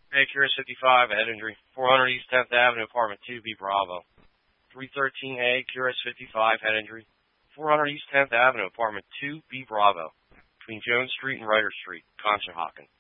Hey, Curious 55, head injury. 400 East 10th Avenue, apartment 2B Bravo. 313A, Curious 55, head injury. 400 East 10th Avenue, apartment 2B Bravo. Between Jones Street and Ryder Street, Conshohocken.